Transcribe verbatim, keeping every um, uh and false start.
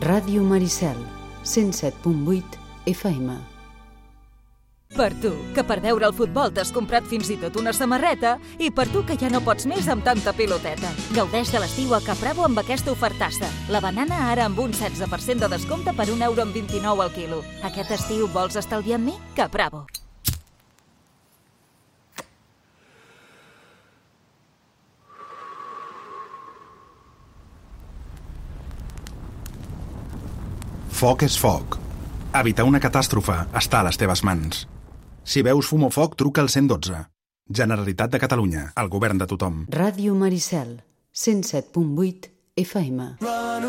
Ràdio Maricel, cent set punt vuit F M. Per tu, que per veure el futbol t'has comprat fins i tot una samarreta, i per tu que ja no pots més amb tanta piloteta. Gaudeix de l'estiu a Capravo amb aquesta ofertassa. La banana ara amb un setze per cent de descompte per un euro amb vint-i-nou al quilo. Aquest estiu vols estalviar amb mi? Capravo. Foc és foc. Evitar una catàstrofe està a les teves mans. Si veus fum o foc, truca al cent i dotze. Generalitat de Catalunya, el govern de tothom. Ràdio Maricel, cent set punt vuit F M.